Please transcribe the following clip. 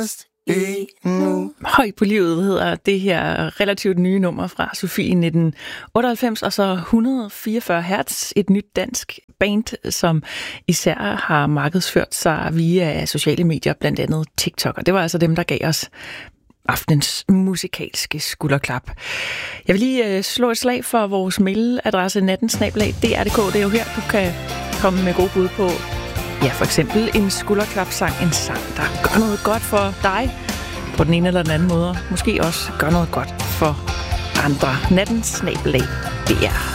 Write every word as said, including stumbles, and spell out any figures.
Høj på livet hedder det her relativt nye nummer fra Sofie nitten otteoghalvfems, og så et hundrede og fireogfyrre hertz, et nyt dansk band, som især har markedsført sig via sociale medier, blandt andet TikTok, og det var altså dem, der gav os aftenens musikalske skulderklap. Jeg vil lige øh, slå et slag for vores mailadresse natten snabel-a d r punktum d k. Det er jo her, du kan komme med gode bud på, ja, for eksempel en skulderklapsang, en sang, der gør noget godt for dig på den ene eller den anden måde. Måske også gør noget godt for andre. Natten snabel-a d r